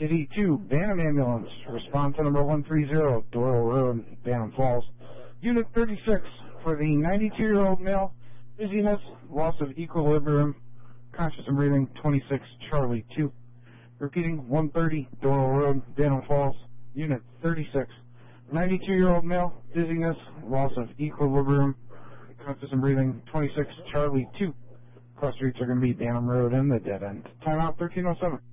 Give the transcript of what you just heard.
City 2, Bantam Ambulance. Respond to number 130, Doyle Road, Bantam Falls. Unit 36, for the 92-year-old male, dizziness, loss of equilibrium, conscious and breathing, 26, Charlie 2. Repeating, 130, Doyle Road, Bantam Falls. Unit 36, 92-year-old male, dizziness, loss of equilibrium, conscious and breathing, 26, Charlie 2. Cross streets are going to be Bantam Road and the dead end. Timeout 1307.